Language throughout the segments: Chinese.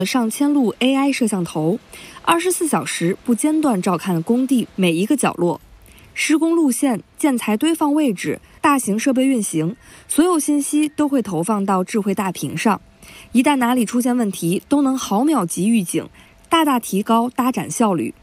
上千路 AI 摄像头，24小时不间断照看工地每一个角落，施工路线、建材堆放位置、大型设备运行，所有信息都会投放到智慧大屏上。一旦哪里出现问题，都能毫秒级预警，大大提高搭展效率。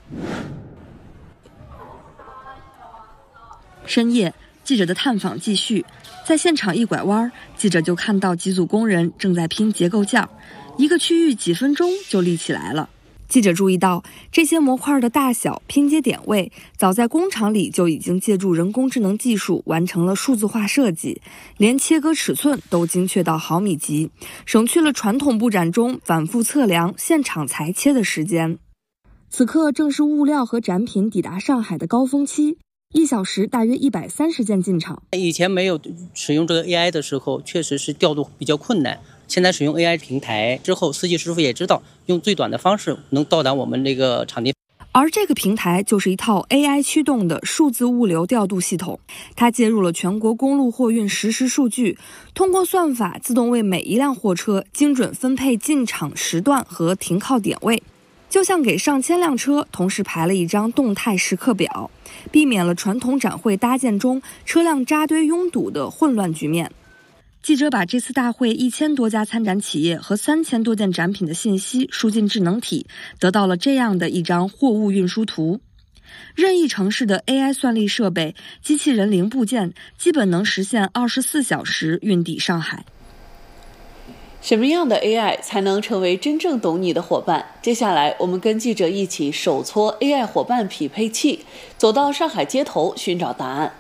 深夜，记者的探访继续，在现场一拐弯，记者就看到几组工人正在拼结构件，一个区域几分钟就立起来了。记者注意到，这些模块的大小、拼接点位，早在工厂里就已经借助人工智能技术完成了数字化设计，连切割尺寸都精确到毫米级，省去了传统布展中反复测量、现场裁切的时间。此刻正是物料和展品抵达上海的高峰期，1小时大约130件进场。 以前没有使用这个 AI 的时候，确实是调度比较困难。现在使用 AI 平台之后，司机师傅也知道用最短的方式能到达我们这个场地。 而这个平台就是一套 AI 驱动的数字物流调度系统，它接入了全国公路货运实时数据，通过算法自动为每一辆货车精准分配进场时段和停靠点位，就像给上千辆车同时排了一张动态时刻表，避免了传统展会搭建中车辆扎堆拥堵的混乱局面。记者把这次大会1000多家参展企业和3000多件展品的信息输进智能体，得到了这样的一张货物运输图。任意城市的 AI 算力设备、机器人零部件基本能实现24小时运抵上海。 什么样的 AI 才能成为真正懂你的伙伴？接下来我们跟记者一起手搓 AI 伙伴匹配器，走到上海街头寻找答案。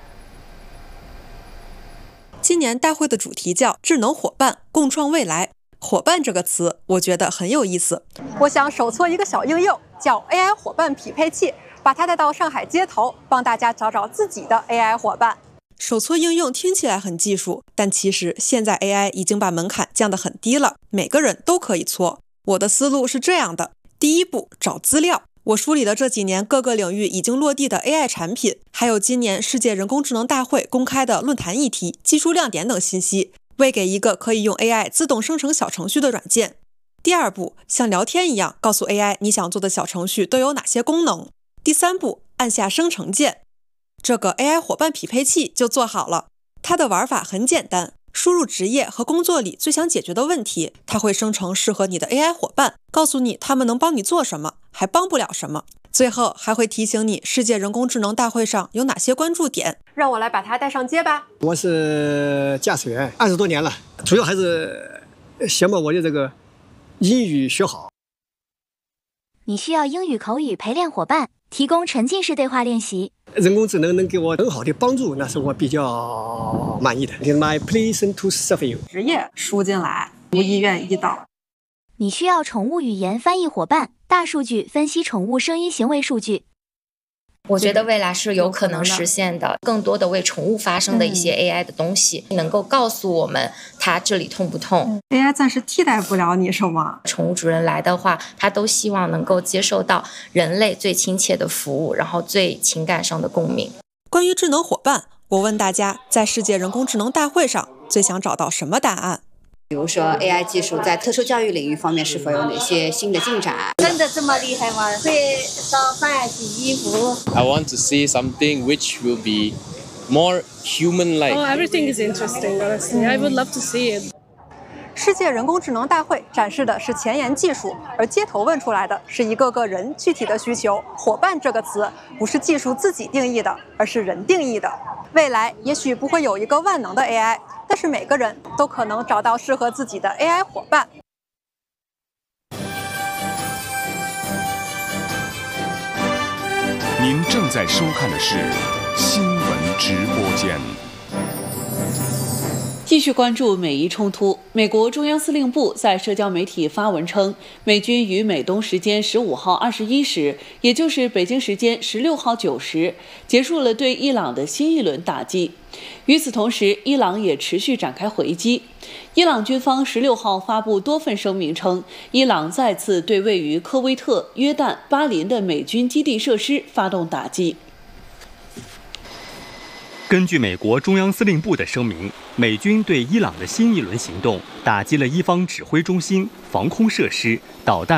今年大会的主题叫智能伙伴，共创未来。伙伴这个词我觉得很有意思， 我想手搓一个小应用叫 AI 伙伴匹配器，把它带到上海街头，帮大家找找自己的 AI 伙伴。 手搓应用听起来很技术，但其实现在 AI 已经把门槛降得很低了，每个人都可以搓。我的思路是这样的：第一步，找资料。我梳理了这几年各个领域已经落地的 AI 产品，还有今年世界人工智能大会公开的论坛议题、技术亮点等信息，喂给一个可以用 AI 自动生成小程序的软件。第二步，像聊天一样告诉 AI 你想做的小程序都有哪些功能。第三步，按下生成键，这个 AI 伙伴匹配器就做好了。它的玩法很简单，输入职业和工作里最想解决的问题，它会生成适合你的 AI 伙伴，告诉你他们能帮你做什么，还帮不了什么。最后还会提醒你世界人工智能大会上有哪些关注点。 让我来把它带上街吧。 我是驾驶员20多年了，主要还是想把我的这个英语学好。 你需要英语口语陪练伙伴，提供沉浸式对话练习。 人工智能能给我很好的帮助，那是我比较满意的。My pleasure to serve you。 职业输进来，无意愿意导。 你需要宠物语言翻译伙伴，大数据分析宠物声音行为数据。 我觉得未来是有可能实现的，更多的为宠物发声的一些 AI 的东西，能够告诉我们它这里痛不痛。 AI 暂时替代不了你什么。 宠物主人来的话，他都希望能够接受到人类最亲切的服务，然后最情感上的共鸣。 关于智能伙伴，我问大家，在世界人工智能大会上最想找到什么答案？ 比如说 AI 技术在特殊教育领域方面是否有哪些新的进展？ 真的这么厉害吗？会烧饭、洗衣服。 I want to see something which will be more human-like. Oh, everything is interesting, honestly. I would love to see it. 世界人工智能大会展示的是前沿技术，而街头问出来的是一个个人具体的需求。伙伴这个词不是技术自己定义的，而是人定义的。未来也许不会有一个万能的 AI， 但是每个人都可能找到适合自己的 AI 伙伴。 您正在收看的是新闻直播间。 继续关注美伊冲突。美国中央司令部在社交媒体发文称，美军于美东时间15号21时，也就是北京时间16号9时，结束了对伊朗的新一轮打击。与此同时，伊朗也持续展开回击。伊朗军方16号发布多份声明称，伊朗再次对位于科威特、约旦、巴林的美军基地设施发动打击。 根据美国中央司令部的声明，美军对伊朗的新一轮行动打击了伊方指挥中心、防空设施、导弹